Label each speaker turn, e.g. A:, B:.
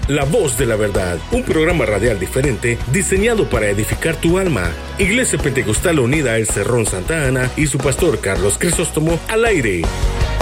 A: La Voz de la Verdad, un programa radial diferente diseñado para edificar tu alma. Iglesia Pentecostal Unida El Cerrón Santa Ana y su pastor Carlos Crisóstomo al aire.